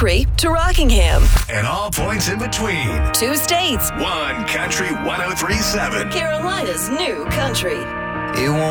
Corkery to Rockingham. And all points in between. 2 states. One Country 103.7. Carolina's new country. It won't